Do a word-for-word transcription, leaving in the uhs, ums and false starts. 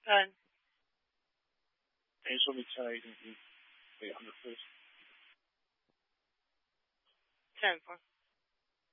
Good. Can you show me tonight? Wait, on the first. Ten four.